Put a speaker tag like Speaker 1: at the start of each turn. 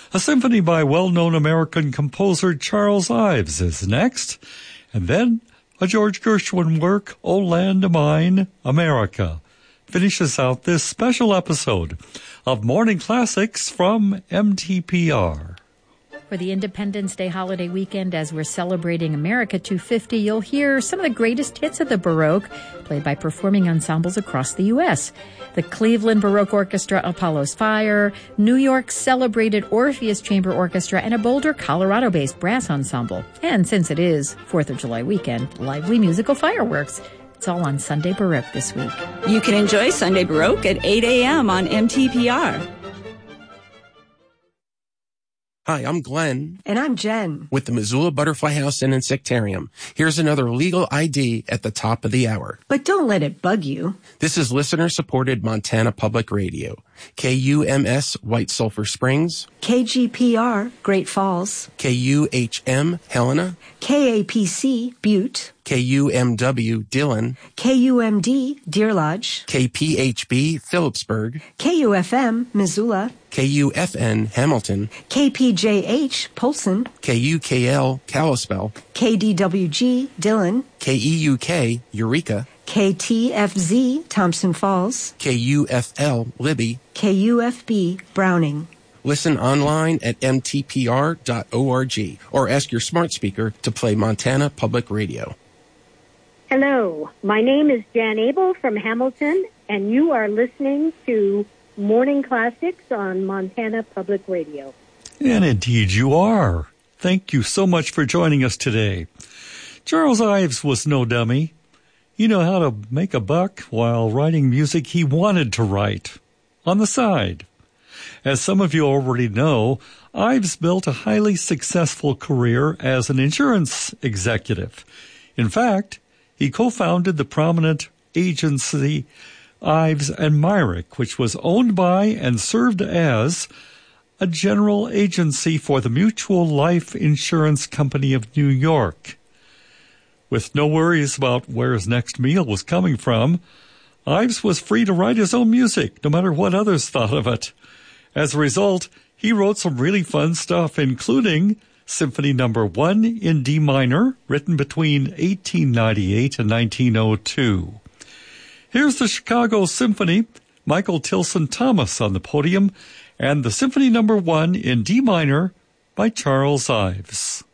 Speaker 1: A symphony by well-known American composer Charles Ives is next. And then a George Gershwin work, O Land of Mine, America, finishes out this special episode of Morning Classics from MTPR.
Speaker 2: For the Independence Day holiday weekend, as we're celebrating America 250, you'll hear some of the greatest hits of the Baroque, played by performing ensembles across the U.S. The Cleveland Baroque Orchestra, Apollo's Fire, New York's celebrated Orpheus Chamber Orchestra, and a Boulder, Colorado-based brass ensemble. And since it is 4th of July weekend, lively musical fireworks. It's all on Sunday Baroque this week.
Speaker 3: You can enjoy Sunday Baroque at 8 a.m. on MTPR.
Speaker 4: Hi, I'm Glenn.
Speaker 5: And I'm Jen.
Speaker 4: With the Missoula Butterfly House Inn and Insectarium. Here's another legal ID at the top of the hour.
Speaker 5: But don't let it bug you.
Speaker 4: This is listener-supported Montana Public Radio. KUMS, White Sulphur Springs.
Speaker 5: KGPR, Great Falls.
Speaker 4: KUHM, Helena.
Speaker 5: KAPC, Butte.
Speaker 4: KUMW, Dillon.
Speaker 5: KUMD, Deer Lodge.
Speaker 4: KPHB, Phillipsburg.
Speaker 5: KUFM, Missoula.
Speaker 4: KUFN, Hamilton.
Speaker 5: KPJH, Polson.
Speaker 4: KUKL, Kalispell.
Speaker 5: KDWG, Dillon.
Speaker 4: KEUK, Eureka.
Speaker 5: KTFZ, Thompson Falls.
Speaker 4: KUFL, Libby.
Speaker 5: KUFB, Browning.
Speaker 4: Listen online at mtpr.org or ask your smart speaker to play Montana Public Radio.
Speaker 6: Hello, my name is Jan Abel from Hamilton, and you are listening to Morning Classics on Montana Public Radio.
Speaker 1: And indeed you are. Thank you so much for joining us today. Charles Ives was no dummy. He knew how to make a buck while writing music he wanted to write, on the side. As some of you already know, Ives built a highly successful career as an insurance executive. In fact, he co-founded the prominent agency Ives and Myrick, which was owned by and served as a general agency for the Mutual Life Insurance Company of New York. With no worries about where his next meal was coming from, Ives was free to write his own music, no matter what others thought of it. As a result, he wrote some really fun stuff, including Symphony No. 1 in D minor, written between 1898 and 1902. Here's the Chicago Symphony, Michael Tilson Thomas on the podium, and the Symphony No. 1 in D minor by Charles Ives.